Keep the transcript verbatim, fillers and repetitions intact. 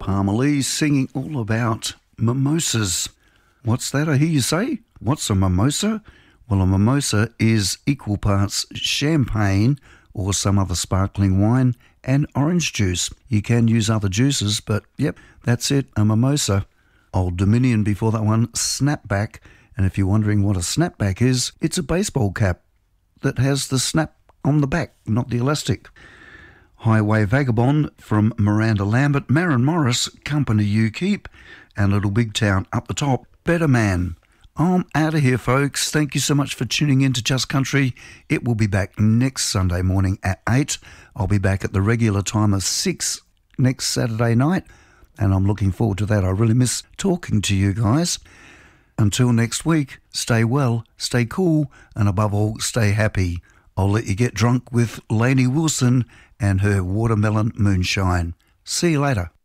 Palmer Lee singing all about mimosas. What's that I hear you say? What's a mimosa? Well, a mimosa is equal parts champagne or some other sparkling wine and orange juice. You can use other juices, but yep, that's it, a mimosa. Old Dominion before that one, snapback. And if you're wondering what a snapback is, it's a baseball cap that has the snap on the back, not the elastic. Highway Vagabond from Miranda Lambert, Maren Morris, Company You Keep, and Little Big Town up the top, Better Man. I'm out of here, folks. Thank you so much for tuning in to Just Country. It will be back next Sunday morning at eight. I'll be back at the regular time of six next Saturday night, and I'm looking forward to that. I really miss talking to you guys. Until next week, stay well, stay cool, and above all, stay happy. I'll let you get drunk with Lainey Wilson and her watermelon moonshine. See you later.